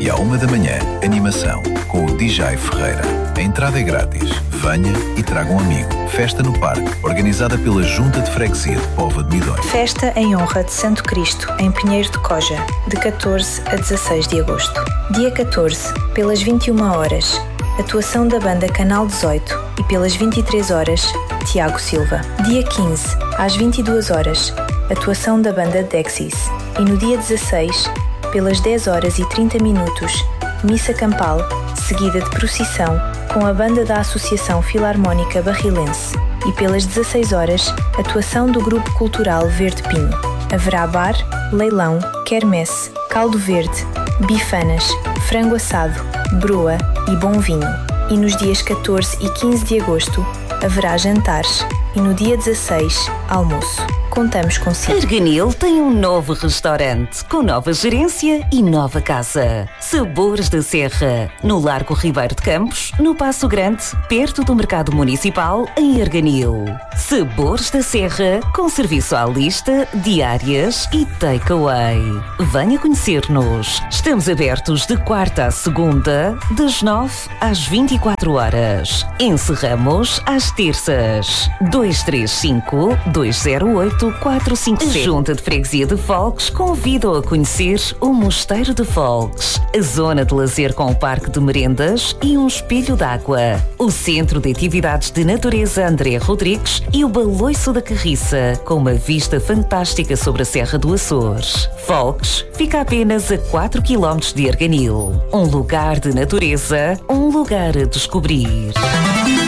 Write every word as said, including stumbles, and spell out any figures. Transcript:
E à uma da manhã, animação com o D J Ferreira. A entrada é grátis. Venha e traga um amigo. Festa no Parque, organizada pela Junta de Freguesia de Póvoa de Midões. Festa em honra de Santo Cristo, em Pinheiro de Coja, de catorze a dezasseis de agosto. Dia catorze, pelas vinte e uma horas, atuação da banda Canal dezoito e pelas vinte e três horas, Tiago Silva. Dia quinze, às vinte e duas horas, atuação da banda Dexys. E no dia dezasseis, pelas dez horas e trinta minutos, missa campal, seguida de procissão, com a banda da Associação Filarmónica Barrilense. E pelas dezasseis horas, atuação do Grupo Cultural Verde Pinho. Haverá bar, leilão, quermesse, caldo verde, bifanas, frango assado, broa e bom vinho. E nos dias catorze e quinze de agosto, haverá jantares. E no dia dezasseis, almoço. Contamos consigo. Arganil tem um novo restaurante, com nova gerência e nova casa. Sabores da Serra, no Largo Ribeiro de Campos, no Passo Grande, perto do Mercado Municipal, em Arganil. Sabores da Serra, com serviço à lista, diárias e takeaway. Venha conhecer-nos. Estamos abertos de quarta à segunda, das nove às vinte e quatro horas. Encerramos às terças. dois três cinco, dois zero oito, quatro cinco sete. A Junta de Freguesia de Folgues convida-o a conhecer o Mosteiro de Folgues, a zona de lazer com o parque de merendas e um espelho d'água, o Centro de Atividades de Natureza André Rodrigues e o Baloiço da Carriça, com uma vista fantástica sobre a Serra do Açores. Folgues fica apenas a quatro quilómetros de Arganil. Um lugar de natureza, um lugar a descobrir.